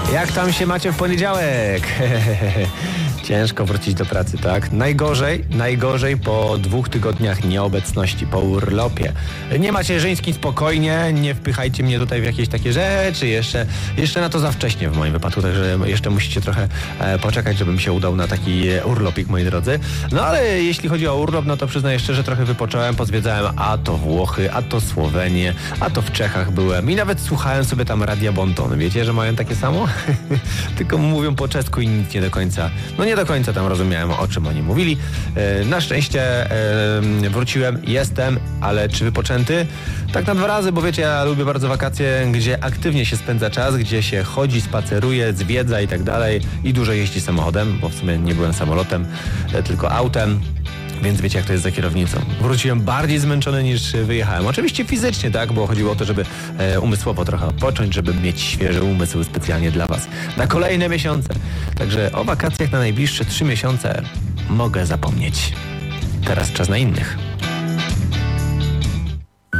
Jak tam się macie w poniedziałek? Ciężko wrócić do pracy, tak? Najgorzej po 2 tygodniach nieobecności, po urlopie. Nie macierzyńskim spokojnie, nie wpychajcie mnie tutaj w jakieś takie rzeczy, jeszcze na to za wcześnie w moim wypadku, także jeszcze musicie trochę poczekać, żebym się udał na taki urlopik, moi drodzy. No ale jeśli chodzi o urlop, no to przyznaję szczerze, trochę wypocząłem, pozwiedzałem a to Włochy, a to Słowenię, a to w Czechach byłem i nawet słuchałem sobie tam Radia Bonton. Wiecie, że mają takie samo? Tylko mówią po czesku i nic nie do końca tam rozumiałem, o czym oni mówili. Na szczęście wróciłem, jestem, ale czy wypoczęty? Tak na 2 razy, bo wiecie, ja lubię bardzo wakacje, gdzie aktywnie się spędza czas, gdzie się chodzi, spaceruje, zwiedza i tak dalej i dużo jeździ samochodem, bo w sumie nie byłem samolotem, tylko autem. Więc wiecie, jak to jest za kierownicą. Wróciłem bardziej zmęczony niż wyjechałem. Oczywiście fizycznie, tak, bo chodziło o to, żeby umysłowo trochę odpocząć, żeby mieć świeży umysł specjalnie dla was na kolejne miesiące. Także o wakacjach na najbliższe 3 miesiące mogę zapomnieć. Teraz czas na innych.